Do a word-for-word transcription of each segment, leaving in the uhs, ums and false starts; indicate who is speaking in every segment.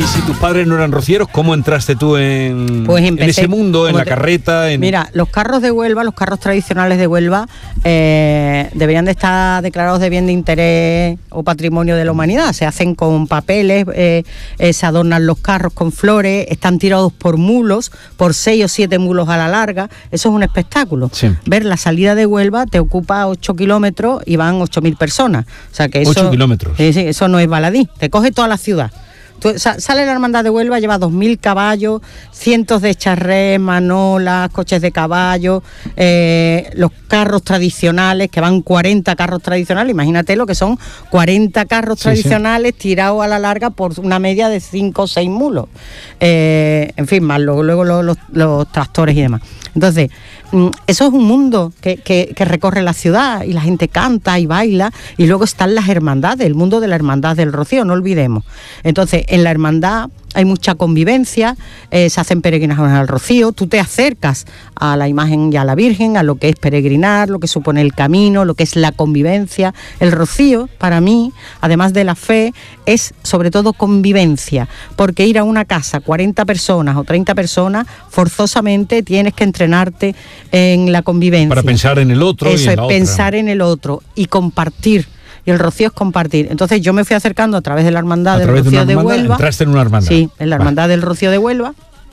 Speaker 1: si tus padres no eran rocieros, ¿cómo entraste tú en,
Speaker 2: pues empecé,
Speaker 1: en ese mundo, en la
Speaker 2: te,
Speaker 1: carreta? En...
Speaker 2: Mira, los carros de Huelva, los carros tradicionales de Huelva, eh, deberían de estar declarados de bien de interés o patrimonio de la humanidad. Se hacen con papeles, eh, eh, se adornan los carros con flores, están tirados por mulos, por seis o siete mulos a la larga. Eso es un espectáculo.
Speaker 1: Sí.
Speaker 2: Ver la salida de Huelva te ocupa ocho kilómetros y van ocho mil personas. O sea que eso,
Speaker 1: ocho kilómetros.
Speaker 2: Sí, sí, eso no es baladí, te coge toda la ciudad. Tú, sale la hermandad de Huelva, lleva dos mil caballos, cientos de charrés, manolas, coches de caballo, eh, los carros tradicionales, que van cuarenta carros tradicionales, imagínate lo que son cuarenta carros sí, tradicionales sí. tirados a la larga por una media de cinco o seis mulos. Eh, en fin, más luego, luego los, los, los tractores y demás. Entonces, eso es un mundo que, que, que recorre la ciudad y la gente canta y baila, y luego están las hermandades, el mundo de la hermandad del Rocío, no olvidemos. Entonces, en la hermandad hay mucha convivencia, eh, se hacen peregrinaciones al Rocío, tú te acercas a la imagen y a la Virgen, a lo que es peregrinar, lo que supone el camino, lo que es la convivencia. El Rocío, para mí, además de la fe, es sobre todo convivencia, porque ir a una casa, cuarenta personas o treinta personas, forzosamente tienes que entrenarte en la convivencia.
Speaker 1: Para pensar en el otro.
Speaker 2: Eso
Speaker 1: y en
Speaker 2: es,
Speaker 1: la
Speaker 2: pensar
Speaker 1: otra.
Speaker 2: en el otro y compartir. Y el Rocío es compartir. Entonces yo me fui acercando a través de la hermandad del Rocío de, de Huelva.
Speaker 1: ¿Entraste en una hermandad?
Speaker 2: Sí, en la hermandad vale. del Rocío de Huelva.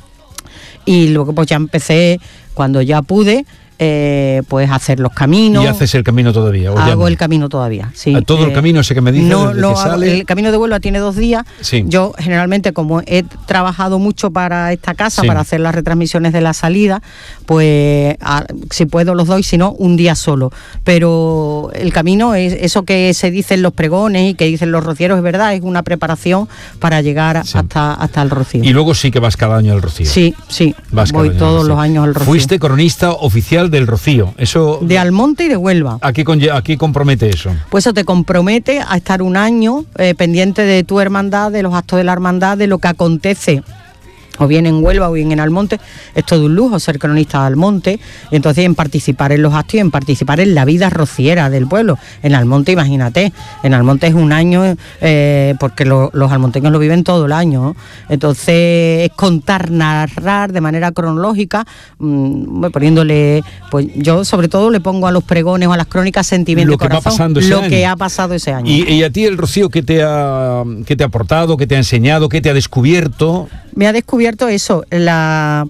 Speaker 2: Y luego pues ya empecé, cuando ya pude, eh, pues hacer los caminos.
Speaker 1: ¿Y haces el camino todavía? ¿O
Speaker 2: hago
Speaker 1: no?
Speaker 2: el camino todavía, sí.
Speaker 1: ¿Todo eh, el camino ese que me dices?
Speaker 2: No,
Speaker 1: desde
Speaker 2: no
Speaker 1: que
Speaker 2: hago,
Speaker 1: sale?
Speaker 2: el camino de Huelva tiene dos días.
Speaker 1: Sí.
Speaker 2: Yo generalmente, como he trabajado mucho para esta casa,
Speaker 1: sí.
Speaker 2: para hacer las retransmisiones de la salida, pues a, si puedo los doy, si no, un día solo. Pero el camino es eso que se dice en los pregones y que dicen los rocieros, es verdad, es una preparación para llegar sí. hasta, hasta el Rocío.
Speaker 1: Y luego sí que vas cada año al Rocío.
Speaker 2: Sí, sí,
Speaker 1: vas
Speaker 2: voy todos los años al Rocío.
Speaker 1: Fuiste cronista oficial del Rocío. Eso,
Speaker 2: de Almonte y de Huelva.
Speaker 1: ¿A qué, ¿A qué compromete eso?
Speaker 2: Pues eso te compromete a estar un año eh, pendiente de tu hermandad, de los actos de la hermandad, de lo que acontece, o bien en Huelva o bien en Almonte. Es todo un lujo ser cronista de Almonte, y entonces en participar en los actos y en participar en la vida rociera del pueblo. En Almonte, imagínate, en Almonte es un año, eh, porque lo, los almonteños lo viven todo el año, ¿no? Entonces es contar, narrar de manera cronológica, mmm, poniéndole, pues yo sobre todo le pongo a los pregones o a las crónicas sentimiento
Speaker 1: lo
Speaker 2: y
Speaker 1: que
Speaker 2: corazón,
Speaker 1: va pasando ese
Speaker 2: lo
Speaker 1: año.
Speaker 2: que ha pasado ese año.
Speaker 1: ¿Y, y a ti el Rocío qué te ha, qué te ha aportado, qué te ha enseñado, qué te ha descubierto?
Speaker 2: Me ha descubierto eso, la,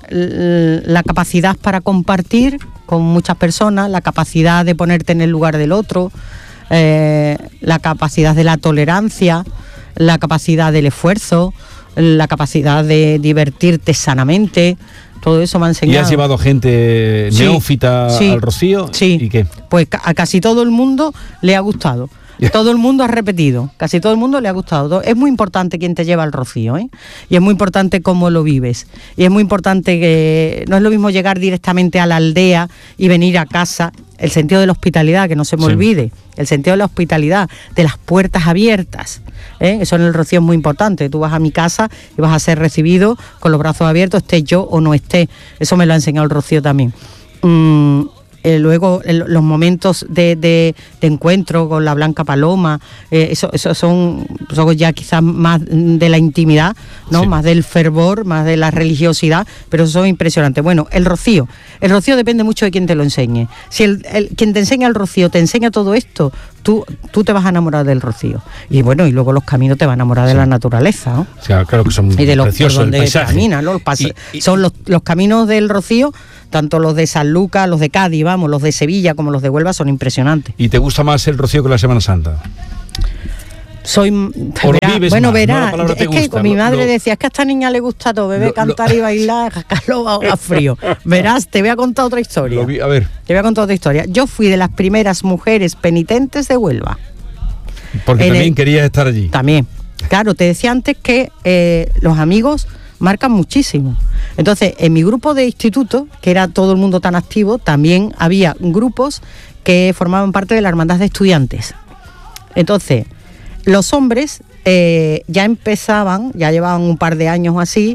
Speaker 2: la capacidad para compartir con muchas personas, la capacidad de ponerte en el lugar del otro, eh, la capacidad de la tolerancia, la capacidad del esfuerzo, la capacidad de divertirte sanamente. Todo eso me ha enseñado.
Speaker 1: ¿Y has llevado gente
Speaker 2: sí,
Speaker 1: neófita
Speaker 2: sí,
Speaker 1: al Rocío?
Speaker 2: Sí.
Speaker 1: ¿Y qué?
Speaker 2: Pues a casi todo el mundo le ha gustado. Todo el mundo ha repetido, casi todo el mundo le ha gustado. Es muy importante quién te lleva al Rocío, ¿eh? Y es muy importante cómo lo vives. Y es muy importante que no es lo mismo llegar directamente a la aldea y venir a casa. El sentido de la hospitalidad, que no se me sí. olvide. El sentido de la hospitalidad, de las puertas abiertas, ¿eh? Eso en el Rocío es muy importante. Tú vas a mi casa y vas a ser recibido con los brazos abiertos, esté yo o no esté. Eso me lo ha enseñado el Rocío también. Mm. Eh, luego el, los momentos de, de, de encuentro con la Blanca Paloma, eh, eso, eso son, son ya quizás más de la intimidad, ¿no? Sí. Más del fervor, más de la religiosidad, pero eso es impresionante. Bueno, el Rocío, el Rocío depende mucho de quien te lo enseñe. Si el, el quien te enseña el Rocío te enseña todo esto, tú, tú te vas a enamorar del Rocío. Y bueno, y luego los caminos te van a enamorar sí. de la naturaleza, ¿no?
Speaker 1: O sea, claro que son
Speaker 2: y de los
Speaker 1: preciosos, el paisaje.
Speaker 2: Camina, ¿no? Los pas-
Speaker 1: y, y,
Speaker 2: son los, los caminos del Rocío, tanto los de San Lucas, los de Cádiz, vamos, los de Sevilla como los de Huelva son impresionantes.
Speaker 1: ¿Y te gusta más el Rocío que la Semana Santa?
Speaker 2: Soy verá, bueno, verás, no, es que gusta, mi madre lo, decía, es que a esta niña le gusta todo, beber, lo, cantar lo, y bailar, cascarlo a frío. Verás, te voy a contar otra historia.
Speaker 1: Vi, a ver.
Speaker 2: Te voy a contar otra historia. Yo fui de las primeras mujeres penitentes de Huelva.
Speaker 1: Porque
Speaker 2: en
Speaker 1: también
Speaker 2: el,
Speaker 1: querías estar allí.
Speaker 2: También. Claro, te decía antes que eh, los amigos marcan muchísimo. Entonces, en mi grupo de instituto, que era todo el mundo tan activo, también había grupos que formaban parte de la hermandad de estudiantes. Entonces, los hombres eh, ya empezaban, ya llevaban un par de años así,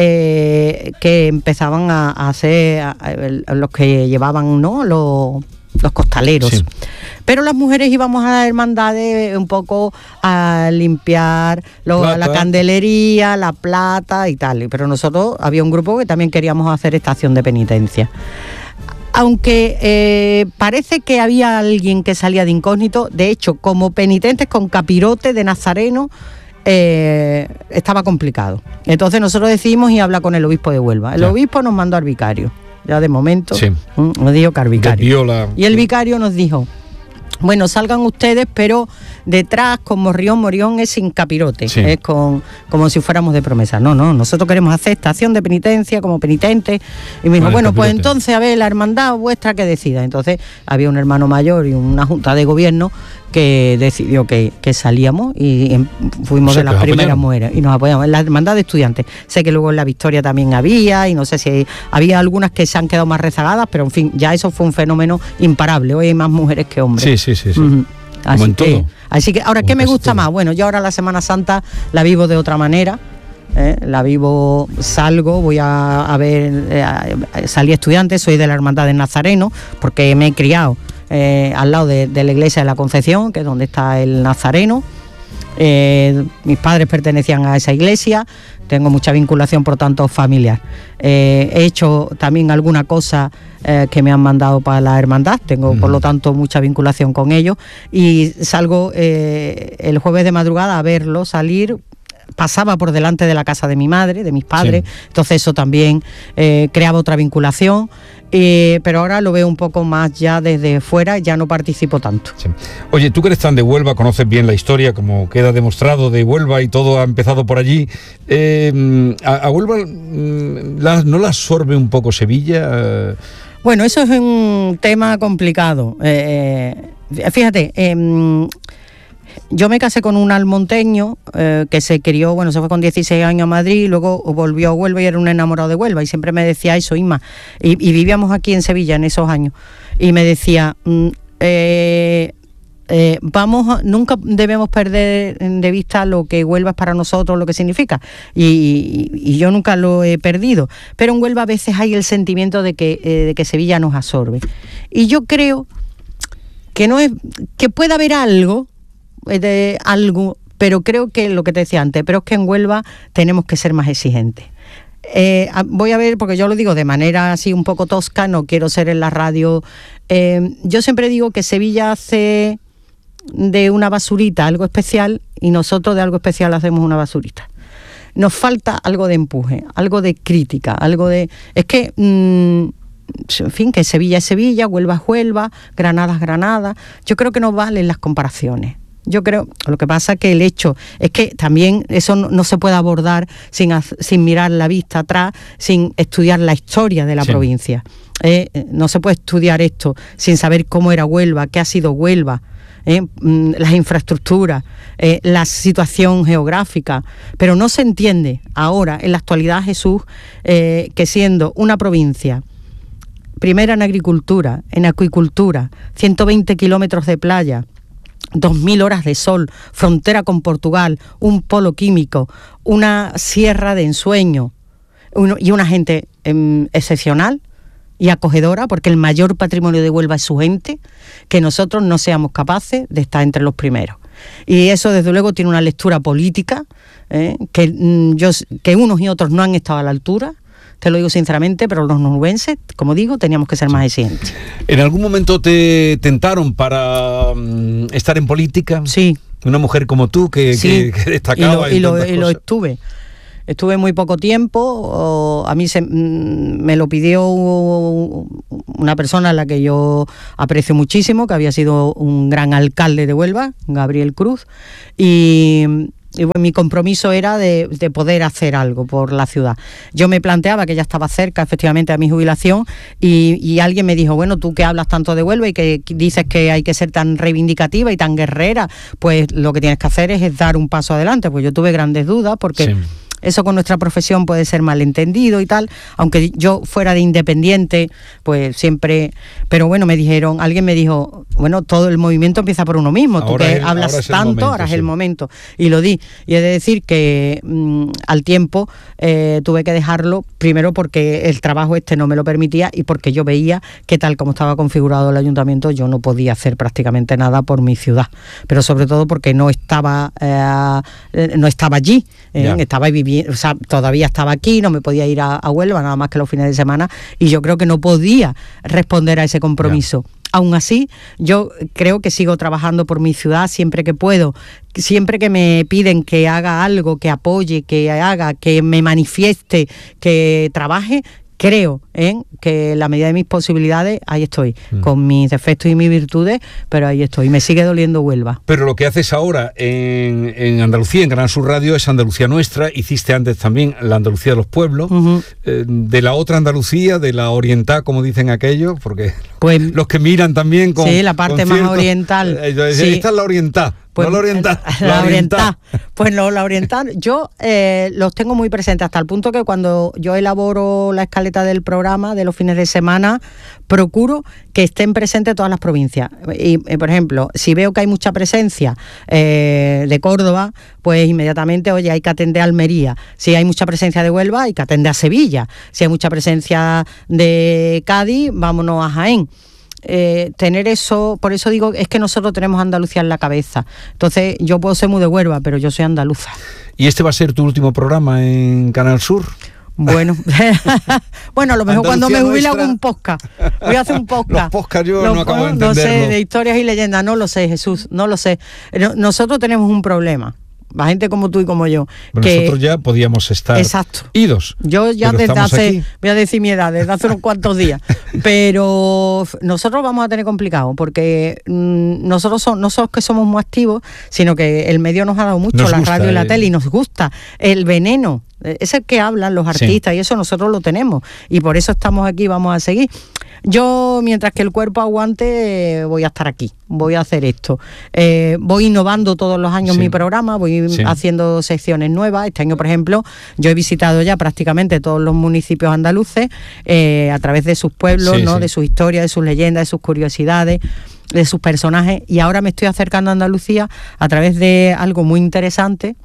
Speaker 2: eh, que empezaban a, a ser a, a, los que llevaban, ¿no?, los, los costaleros.
Speaker 1: Sí.
Speaker 2: Pero las mujeres íbamos a las hermandades un poco a limpiar lo, la candelería, la plata y tal. Pero nosotros había un grupo que también queríamos hacer estación de penitencia. Aunque eh, parece que había alguien que salía de incógnito, de hecho, como penitentes con capirote de nazareno, eh, estaba complicado. Entonces nosotros decidimos ir a hablar con el obispo de Huelva. El sí. obispo nos mandó al vicario. Ya de momento sí. nos dijo que al vicario. Y el vicario nos dijo, bueno, salgan ustedes, pero detrás con morrión, morrión es sin capirote, sí. es con como si fuéramos de promesa. No, no, nosotros queremos hacer estación de penitencia como penitentes. Y me dijo, bueno, bueno pues entonces a ver, la hermandad vuestra que decida. Entonces había un hermano mayor y una junta de gobierno que decidió que, que salíamos y en, fuimos o sea, de las primeras apoyaron. mujeres y nos apoyamos en la hermandad de estudiantes. Sé que luego en la Victoria también había y no sé si había algunas que se han quedado más rezagadas, pero en fin, ya eso fue un fenómeno imparable. Hoy hay más mujeres que hombres.
Speaker 1: Sí, sí, sí. sí.
Speaker 2: Uh-huh. Así que, así que ahora, como ¿qué me gusta todo. más? Bueno, yo ahora la Semana Santa la vivo de otra manera. ¿eh? La vivo, salgo, voy a, a ver, eh, a, salí estudiante, soy de la Hermandad del Nazareno, porque me he criado eh, al lado de, de la iglesia de la Concepción, que es donde está el Nazareno. Eh, mis padres pertenecían a esa iglesia, tengo mucha vinculación, por tanto, familiar. Eh, he hecho también alguna cosa eh, que me han mandado para la hermandad, tengo, mm. por lo tanto, mucha vinculación con ellos, y salgo eh, el jueves de madrugada a verlo salir. Pasaba por delante de la casa de mi madre, de mis padres, sí. entonces eso también eh, creaba otra vinculación, eh, pero ahora lo veo un poco más ya desde fuera, ya no participo tanto.
Speaker 1: Sí. Oye, tú que eres tan de Huelva, conoces bien la historia, como queda demostrado de Huelva y todo ha empezado por allí. Eh, a, a Huelva la, ¿no la absorbe un poco Sevilla?
Speaker 2: Bueno, eso es un tema complicado. Eh, fíjate, eh, yo me casé con un almonteño eh, que se crió, bueno, se fue con dieciséis años a Madrid, luego volvió a Huelva y era un enamorado de Huelva y siempre me decía eso, Inma, y, y vivíamos aquí en Sevilla en esos años, y me decía, mm, eh, eh, vamos, nunca debemos perder de vista lo que Huelva es para nosotros, lo que significa, y, y, y yo nunca lo he perdido, pero en Huelva a veces hay el sentimiento de que, eh, de que Sevilla nos absorbe, y yo creo que no es, que pueda haber algo, de algo, pero creo que lo que te decía antes, pero es que en Huelva tenemos que ser más exigentes. Eh, voy a ver, porque yo lo digo de manera así un poco tosca, no quiero ser en la radio. Eh, yo siempre digo que Sevilla hace de una basurita algo especial y nosotros de algo especial hacemos una basurita. Nos falta algo de empuje, algo de crítica, algo de... Es que... Mmm, en fin, que Sevilla es Sevilla, Huelva es Huelva, Granada es Granada. Yo creo que no valen las comparaciones. Yo creo, lo que pasa es que el hecho es que también eso no, no se puede abordar sin, sin mirar la vista atrás, sin estudiar la historia de la sí. provincia. Eh, no se puede estudiar esto sin saber cómo era Huelva, qué ha sido Huelva, eh, las infraestructuras, eh, la situación geográfica, pero no se entiende ahora, en la actualidad, Jesús, eh, que siendo una provincia primera en agricultura, en acuicultura, ciento veinte kilómetros de playa, dos mil horas de sol, frontera con Portugal, un polo químico, una sierra de ensueño uno, y una gente eh, excepcional y acogedora, porque el mayor patrimonio de Huelva es su gente, que nosotros no seamos capaces de estar entre los primeros. Y eso, desde luego, tiene una lectura política, eh, que, mm, yo, que unos y otros no han estado a la altura. Te lo digo sinceramente, pero los nubenses, como digo, teníamos que ser más exigentes.
Speaker 1: ¿En algún momento te tentaron para um, estar en política?
Speaker 2: Sí.
Speaker 1: Una mujer como tú que,
Speaker 2: sí.
Speaker 1: que, que destacaba
Speaker 2: y, lo, y,
Speaker 1: en
Speaker 2: lo,
Speaker 1: tantas
Speaker 2: y lo
Speaker 1: cosas.
Speaker 2: estuve. Estuve muy poco tiempo. O, a mí se, me lo pidió una persona a la que yo aprecio muchísimo, que había sido un gran alcalde de Huelva, Gabriel Cruz, y... Y bueno, mi compromiso era de, de poder hacer algo por la ciudad. Yo me planteaba que ya estaba cerca, efectivamente, a mi jubilación, y, y alguien me dijo, bueno, tú que hablas tanto de Huelva y que dices que hay que ser tan reivindicativa y tan guerrera, pues lo que tienes que hacer es, es dar un paso adelante. Pues yo tuve grandes dudas porque... Sí. eso con nuestra profesión puede ser malentendido y tal, aunque yo fuera de independiente, pues siempre, pero bueno, me dijeron, alguien me dijo, bueno, todo el movimiento empieza por uno mismo, tú
Speaker 1: Ahora
Speaker 2: que
Speaker 1: es-
Speaker 2: hablas
Speaker 1: ahora es el
Speaker 2: tanto,
Speaker 1: momento,
Speaker 2: ahora es
Speaker 1: sí.
Speaker 2: el momento, y lo di, y he de decir que mm, al tiempo eh, tuve que dejarlo, primero porque el trabajo este no me lo permitía y porque yo veía que tal como estaba configurado el ayuntamiento yo no podía hacer prácticamente nada por mi ciudad, pero sobre todo porque no estaba eh, eh, no estaba allí, eh,
Speaker 1: Ya.
Speaker 2: estaba viviendo, o sea, todavía estaba aquí, no me podía ir a, a Huelva nada más que los fines de semana y yo creo que no podía responder a ese compromiso. Aún así, yo creo que sigo trabajando por mi ciudad siempre que puedo, siempre que me piden que haga algo, que apoye, que haga, que me manifieste, que trabaje, creo en que en la medida de mis posibilidades, ahí estoy,
Speaker 1: Mm.
Speaker 2: con mis defectos y mis virtudes, pero ahí estoy, me sigue doliendo Huelva.
Speaker 1: Pero lo que haces ahora en, en Andalucía, en Canal Sur Radio, es Andalucía Nuestra. Hiciste antes también la Andalucía de los pueblos.
Speaker 2: Ujú.
Speaker 1: Eh, de la otra Andalucía, de la oriental, como dicen aquellos, porque
Speaker 2: Pues
Speaker 1: los que miran también con...
Speaker 2: sí, la parte
Speaker 1: con
Speaker 2: más
Speaker 1: cierto-
Speaker 2: oriental.
Speaker 1: Eh, yo decía,
Speaker 2: Sí.
Speaker 1: esta es la oriental,
Speaker 2: Pues,
Speaker 1: no la oriental.
Speaker 2: La, la oriental. Pues no, la oriental. Yo eh, los tengo muy presentes hasta el punto que cuando yo elaboro la escaleta del programa de los fines de semana, procuro que estén presentes todas las provincias. Y, eh, por ejemplo, si veo que hay mucha presencia eh, de Córdoba, pues inmediatamente, oye, hay que atender a Almería. Si hay mucha presencia de Huelva, hay que atender a Sevilla. Si hay mucha presencia de Cádiz, vámonos a Jaén. Eh, tener eso, por eso digo, es que nosotros tenemos Andalucía en la cabeza. Entonces, yo puedo ser muy de Huelva, pero yo soy andaluza.
Speaker 1: ¿Y este va a ser tu último programa en Canal Sur?
Speaker 2: Bueno, bueno, a lo mejor cuando me
Speaker 1: Andalucía
Speaker 2: jubile hago
Speaker 1: Nuestra.
Speaker 2: un podcast. Voy a hacer un podcast.
Speaker 1: Los podcasts yo
Speaker 2: Los
Speaker 1: no acabo de
Speaker 2: po- No sé,
Speaker 1: entenderlos.
Speaker 2: de historias y leyendas, no lo sé, Jesús, no lo sé. No- Nosotros tenemos un problema, la gente como tú y como yo.
Speaker 1: Bueno,
Speaker 2: que
Speaker 1: nosotros ya podíamos estar
Speaker 2: Exacto.
Speaker 1: idos.
Speaker 2: Yo ya
Speaker 1: pero
Speaker 2: desde
Speaker 1: estamos
Speaker 2: hace,
Speaker 1: aquí.
Speaker 2: voy a decir mi edad, desde hace unos cuantos días, pero nosotros vamos a tener complicado porque mm, nosotros son, no somos que somos muy activos, sino que el medio nos ha dado mucho,
Speaker 1: Nos
Speaker 2: la
Speaker 1: gusta,
Speaker 2: radio y la
Speaker 1: eh.
Speaker 2: tele, y nos gusta el veneno, eh, ese que hablan los
Speaker 1: Sí.
Speaker 2: artistas, y eso nosotros lo tenemos, y por eso estamos aquí, vamos a seguir. Yo, mientras que el cuerpo aguante, eh, voy a estar aquí, voy a hacer esto. Eh, voy innovando todos los años
Speaker 1: Sí.
Speaker 2: mi programa, voy
Speaker 1: Sí.
Speaker 2: haciendo secciones nuevas. Este año, por ejemplo, yo he visitado ya prácticamente todos los municipios andaluces eh, a través de sus pueblos,
Speaker 1: Sí,
Speaker 2: ¿no?
Speaker 1: sí.
Speaker 2: De sus historias, de sus leyendas, de sus curiosidades, de sus personajes. Y ahora me estoy acercando a Andalucía a través de algo muy interesante,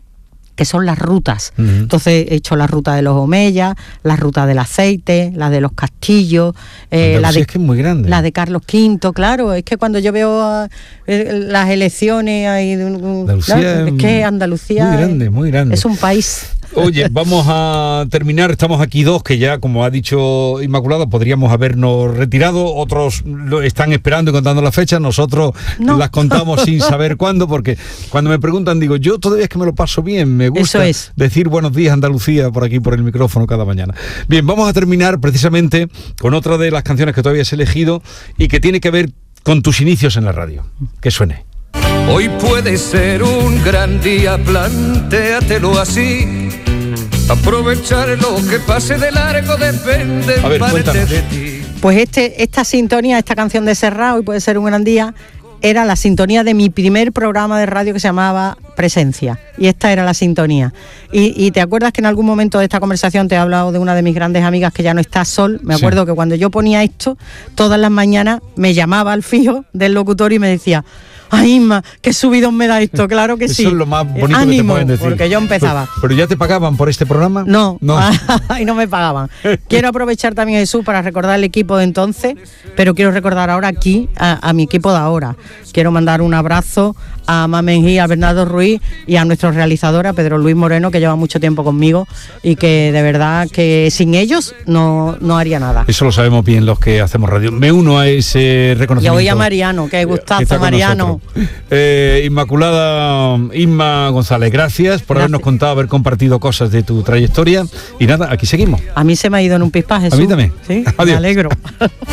Speaker 2: que son las rutas.
Speaker 1: Ujú.
Speaker 2: Entonces he hecho la ruta de los Omeyas, la ruta del aceite, la de los castillos, eh, la
Speaker 1: Andalucía
Speaker 2: de
Speaker 1: es que es muy grande.
Speaker 2: la de Carlos quinto, claro, es que cuando yo veo ah, eh, las elecciones ahí,
Speaker 1: Andalucía
Speaker 2: claro, es que
Speaker 1: es
Speaker 2: Andalucía
Speaker 1: muy grande,
Speaker 2: es,
Speaker 1: muy grande.
Speaker 2: es un país.
Speaker 1: Oye, vamos a terminar. Estamos aquí dos que ya, como ha dicho Inmaculada, podríamos habernos retirado. Otros lo están esperando y contando las fechas. Nosotros
Speaker 2: No.
Speaker 1: las contamos sin saber cuándo, porque cuando me preguntan, digo, yo todavía es que me lo paso bien. Me gusta
Speaker 2: Eso es.
Speaker 1: decir buenos días Andalucía por aquí, por el micrófono cada mañana. Bien, vamos a terminar precisamente con otra de las canciones que tú habías elegido y que tiene que ver con tus inicios en la radio. Que suene.
Speaker 3: Hoy puede ser un gran día, plantéatelo así. Aprovechar lo que pase de largo depende
Speaker 1: A ver,
Speaker 3: en parte
Speaker 1: cuéntanos.
Speaker 3: de ti.
Speaker 2: Pues este, esta sintonía, esta canción de Serrat, Hoy puede ser un gran día, era la sintonía de mi primer programa de radio que se llamaba Presencia. Y esta era la sintonía. Y, y te acuerdas que en algún momento de esta conversación te he hablado de una de mis grandes amigas que ya no está, Sol. Me
Speaker 1: Sí.
Speaker 2: acuerdo que cuando yo ponía esto, todas las mañanas me llamaba al fijo del locutor y me decía: ¡ay, Inma, qué subidón me da esto! Claro que sí.
Speaker 1: Eso es lo más bonito
Speaker 2: Eh,
Speaker 1: que te
Speaker 2: ánimo,
Speaker 1: pueden decir.
Speaker 2: porque yo empezaba.
Speaker 1: Pero, pero ya te pagaban por este programa.
Speaker 2: No,
Speaker 1: No.
Speaker 2: y no me pagaban. Quiero aprovechar también, Jesús, para recordar el equipo de entonces, pero quiero recordar ahora aquí a, a mi equipo de ahora. Quiero mandar un abrazo a Mamenjí, a Bernardo Ruiz y a nuestro realizador, a Pedro Luis Moreno, que lleva mucho tiempo conmigo y que de verdad que sin ellos no, no haría nada.
Speaker 1: Eso lo sabemos bien los que hacemos radio. Me uno a ese
Speaker 2: Y
Speaker 1: reconocimiento.
Speaker 2: hoy a Mariano, que
Speaker 1: que
Speaker 2: gustazo,
Speaker 1: está con
Speaker 2: Mariano.
Speaker 1: nosotros. Eh, Inmaculada Inma González, gracias por
Speaker 2: Gracias.
Speaker 1: habernos contado, haber compartido cosas de tu trayectoria. Y nada, aquí seguimos.
Speaker 2: A mí se me ha ido en un pispa, Jesús.
Speaker 1: A mí también.
Speaker 2: Sí,
Speaker 1: Adiós.
Speaker 2: me alegro.